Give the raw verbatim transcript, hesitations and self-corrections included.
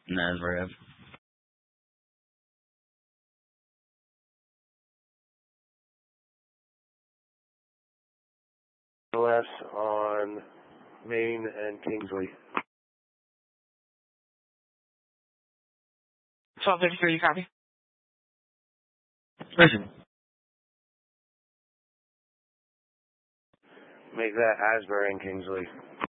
Nazareth. Left on Main and Kingsley. twelve fifty-three, you copy? Listen. Make that Asbury and Kingsley.